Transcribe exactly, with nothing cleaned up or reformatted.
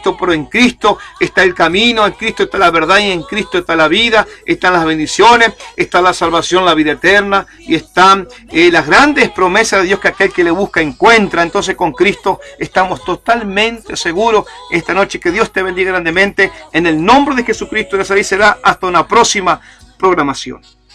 Cristo, pero en Cristo está el camino, en Cristo está la verdad y en Cristo está la vida, están las bendiciones, está la salvación, la vida eterna y están eh, las grandes promesas de Dios que aquel que le busca encuentra. Entonces con Cristo estamos totalmente seguros esta noche. Que Dios te bendiga grandemente en el nombre de Jesucristo. De será hasta una próxima programación.